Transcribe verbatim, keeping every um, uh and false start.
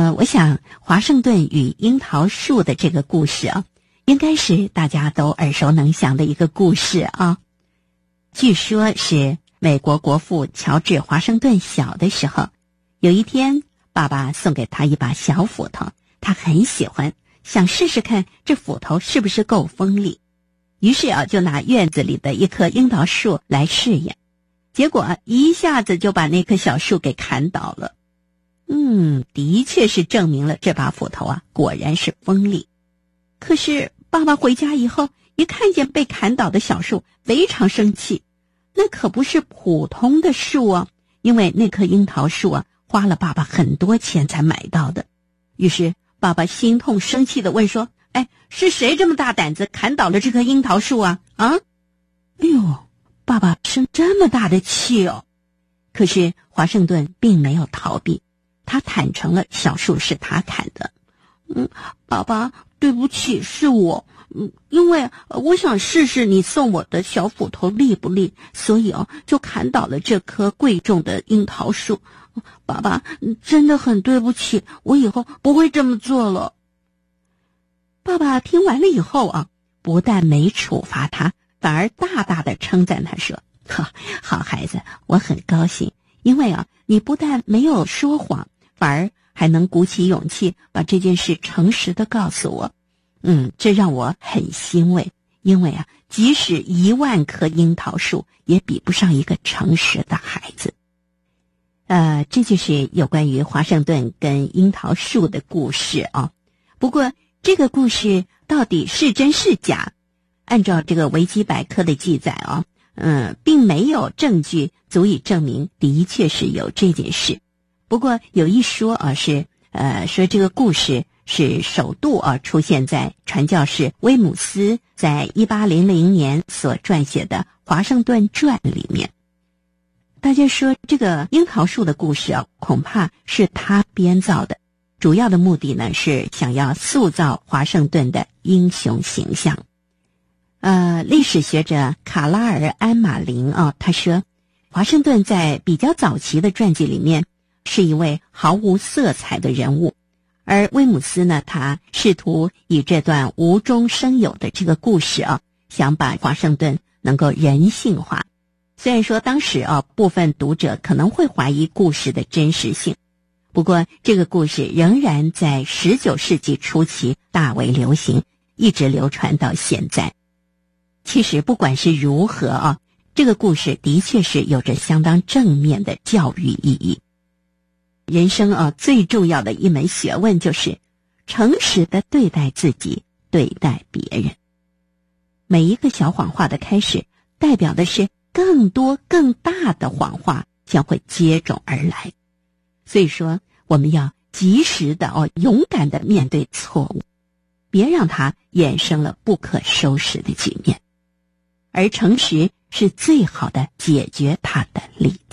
呃，我想华盛顿与樱桃树的这个故事啊，应该是大家都耳熟能详的一个故事啊。据说是美国国父乔治华盛顿小的时候，有一天爸爸送给他一把小斧头，他很喜欢，想试试看这斧头是不是够锋利。于是啊，就拿院子里的一棵樱桃树来试验，结果一下子就把那棵小树给砍倒了。嗯，的确是证明了这把斧头啊，果然是锋利。可是爸爸回家以后，一看见被砍倒的小树，非常生气。那可不是普通的树啊，因为那棵樱桃树啊，花了爸爸很多钱才买到的。于是爸爸心痛生气地问说，哎，是谁这么大胆子砍倒了这棵樱桃树啊？啊？哎呦，爸爸生这么大的气哦。可是华盛顿并没有逃避，他坦诚了小树是他砍的。嗯，爸爸，对不起，是我。嗯，因为我想试试你送我的小斧头利不利，所以哦，就砍倒了这棵贵重的樱桃树。爸爸，真的很对不起，我以后不会这么做了。爸爸听完了以后啊，不但没处罚他，反而大大的称赞他说，好孩子，我很高兴，因为啊，你不但没有说谎，反而还能鼓起勇气把这件事诚实的告诉我。嗯，这让我很欣慰，因为啊，即使一万棵樱桃树也比不上一个诚实的孩子。呃，这就是有关于华盛顿跟樱桃树的故事啊。不过这个故事到底是真是假？按照这个维基百科的记载啊，嗯，并没有证据足以证明的确是有这件事。不过有一说啊，是呃说这个故事是首度啊出现在传教士威姆斯在一八零零年所撰写的《华盛顿传》里面。大家说这个樱桃树的故事啊，恐怕是他编造的，主要的目的呢是想要塑造华盛顿的英雄形象。呃，历史学者卡拉尔·安马林啊，他说华盛顿在比较早期的传记里面是一位毫无色彩的人物，而威姆斯呢，他试图以这段无中生有的这个故事啊，想把华盛顿能够人性化。虽然说当时啊，部分读者可能会怀疑故事的真实性，不过这个故事仍然在十九世纪初期大为流行，一直流传到现在。其实不管是如何啊，这个故事的确是有着相当正面的教育意义。人生啊，最重要的一门学问就是诚实的对待自己，对待别人。每一个小谎话的开始，代表的是更多更大的谎话将会接踵而来。所以说，我们要及时的哦，勇敢的面对错误，别让它衍生了不可收拾的局面。而诚实是最好的解决它的例子。